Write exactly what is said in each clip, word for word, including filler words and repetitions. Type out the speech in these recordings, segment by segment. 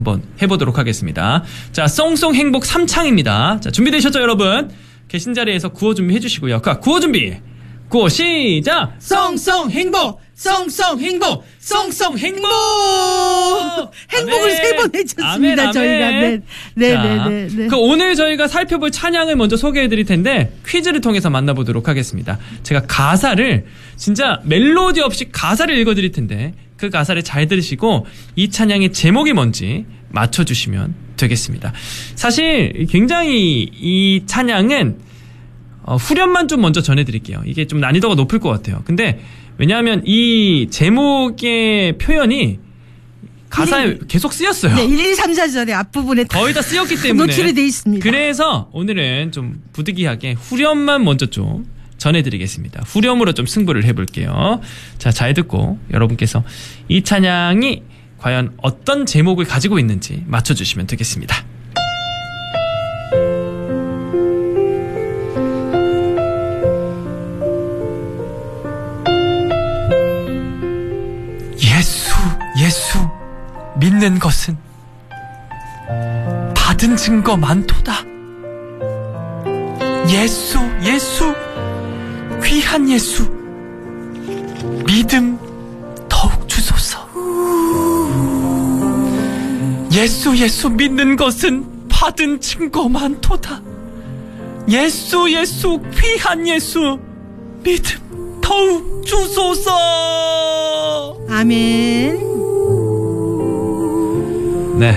한번 해보도록 하겠습니다. 자, 송송 행복 삼 창입니다. 자, 준비되셨죠, 여러분? 계신 자리에서 구호 준비해 주시고요. 자, 구호 준비. 구호 시작. 송송 행복, 송송 행복, 송송 행복. 행복을 세 번 해줬습니다. 저희가. 네, 네, 자, 네, 네, 네. 그 오늘 저희가 살펴볼 찬양을 먼저 소개해 드릴 텐데 퀴즈를 통해서 만나보도록 하겠습니다. 제가 가사를 진짜 멜로디 없이 가사를 읽어 드릴 텐데 그 가사를 잘 들으시고 이 찬양의 제목이 뭔지 맞춰주시면 되겠습니다. 사실 굉장히 이 찬양은 어, 후렴만 좀 먼저 전해드릴게요. 이게 좀 난이도가 높을 것 같아요. 근데 왜냐하면 이 제목의 표현이 가사에 일, 계속 쓰였어요. 네, 일, 이, 삼, 사 절의 앞부분에 거의 다 쓰였기 때문에 노출이 돼 있습니다. 그래서 오늘은 좀 부득이하게 후렴만 먼저 좀 전해드리겠습니다. 후렴으로 좀 승부를 해볼게요. 자, 잘 듣고 여러분께서 이 찬양이 과연 어떤 제목을 가지고 있는지 맞춰주시면 되겠습니다. 예수, 예수 믿는 것은 받은 증거 많도다. 예수, 예수 귀한 예수 믿음 더욱 주소서. 예수 예수 믿는 것은 받은 증거 많도다. 예수 예수 귀한 예수 믿음 더욱 주소서. 아멘. 네,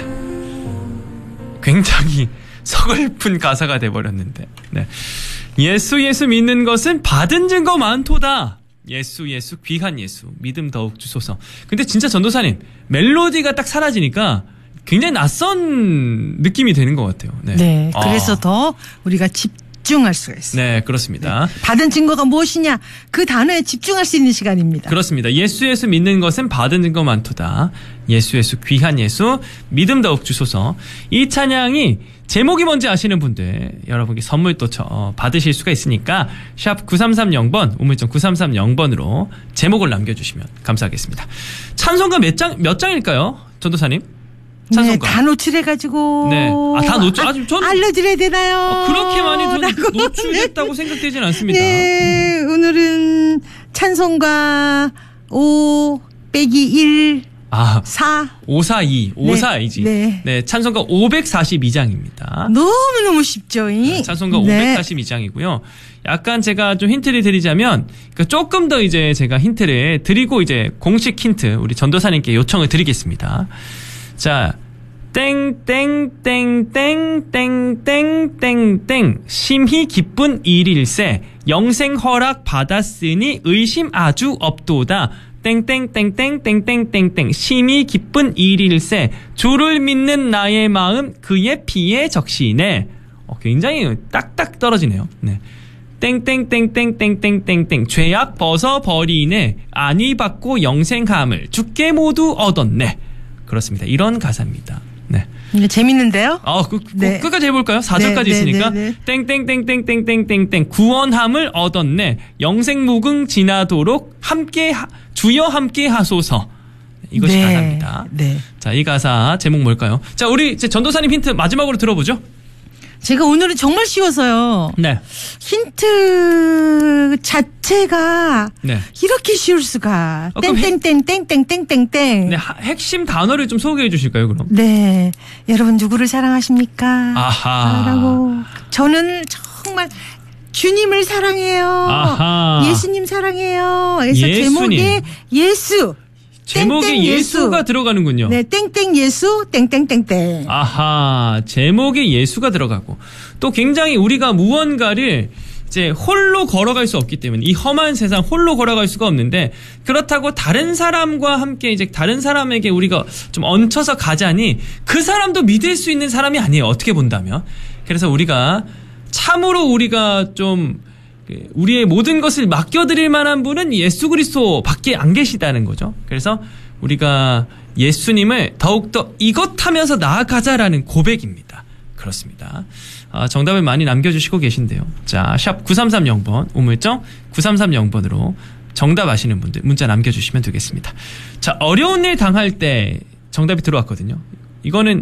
굉장히 서글픈 가사가 돼버렸는데, 네. 예수 예수 믿는 것은 받은 증거 많도다. 예수 예수 귀한 예수 믿음 더욱 주소서. 근데 진짜 전도사님 멜로디가 딱 사라지니까 굉장히 낯선 느낌이 되는 것 같아요. 네, 네, 아. 그래서 더 우리가 집중할 수가 있어요. 네, 그렇습니다. 네. 받은 증거가 무엇이냐, 그 단어에 집중할 수 있는 시간입니다. 그렇습니다. 예수 예수 믿는 것은 받은 증거 많도다. 예수 예수 귀한 예수 믿음 더욱 주소서. 이 찬양이 제목이 뭔지 아시는 분들 여러분께 선물 또 저, 받으실 수가 있으니까 샵 구삼삼공 번 우물정 구삼삼공 번으로 제목을 남겨주시면 감사하겠습니다. 찬송가 몇 장, 몇 장일까요? 전도사님? 찬송가. 네, 다 노출해가지고. 네. 아, 다 노출, 아주 저는. 알려드려야 되나요? 아, 그렇게 많이 저는 노출됐다고 네. 생각되진 않습니다. 네, 오늘은 찬송가 오 빼기 일. 아, 사. 오사이. 오사이지. 네. 네. 찬송가 오백사십이 장입니다. 너무너무 쉽죠, 이? 네, 찬송가 네. 오백사십이 장이고요. 약간 제가 좀 힌트를 드리자면, 그러니까 조금 더 이제 제가 힌트를 드리고 이제 공식 힌트, 우리 전도사님께 요청을 드리겠습니다. 자, 땡땡땡땡땡땡땡땡 심히 기쁜 일일세 영생 허락 받았으니 의심 아주 없도다. 땡땡땡땡땡땡땡땡 심히 기쁜 일일세 주를 믿는 나의 마음 그의 피에 적시네. 어, 굉장히 딱딱 떨어지네요. 네. 땡땡땡땡땡땡땡땡 죄악 벗어버리네 안위 받고 영생함을 주께 모두 얻었네. 그렇습니다. 이런 가사입니다. 네. 네, 재밌는데요? 아, 그, 네. 끝까지 해볼까요? 사 절까지 네, 있으니까. 네, 네, 네. 땡땡땡땡땡땡땡땡 구원함을 얻었네. 영생무궁 지나도록 함께 하, 주여 함께 하소서. 이것이 네, 가사입니다. 네. 자, 이 가사 제목 뭘까요? 자, 우리 이제 전도사님 힌트 마지막으로 들어보죠. 제가 오늘은 정말 쉬워서요. 네. 힌트 자체가 네. 이렇게 쉬울 수가. 어, 그럼 땡땡땡땡땡땡땡땡. 네, 하, 핵심 단어를 좀 소개해 주실까요, 그럼? 네. 여러분 누구를 사랑하십니까? 아하. 라고. 저는 정말 주님을 사랑해요. 아하. 예수님 사랑해요. 그래서 예수님. 제목에 예수. 제목에 땡땡 예수가 예수. 들어가는군요. 네, 땡땡 예수, 땡땡땡땡. 아하, 제목에 예수가 들어가고 또 굉장히 우리가 무언가를 이제 홀로 걸어갈 수 없기 때문에 이 험한 세상 홀로 걸어갈 수가 없는데 그렇다고 다른 사람과 함께 이제 다른 사람에게 우리가 좀 얹혀서 가자니 그 사람도 믿을 수 있는 사람이 아니에요. 어떻게 본다면. 그래서 우리가 참으로 우리가 좀 우리의 모든 것을 맡겨드릴 만한 분은 예수 그리스도 밖에 안 계시다는 거죠. 그래서 우리가 예수님을 더욱더 이것 하면서 나아가자라는 고백입니다. 그렇습니다. 아, 정답을 많이 남겨주시고 계신데요. 자, 샵 구삼삼공 번 우물정 구삼삼공 번으로 정답 아시는 분들 문자 남겨주시면 되겠습니다. 자, 어려운 일 당할 때 정답이 들어왔거든요. 이거는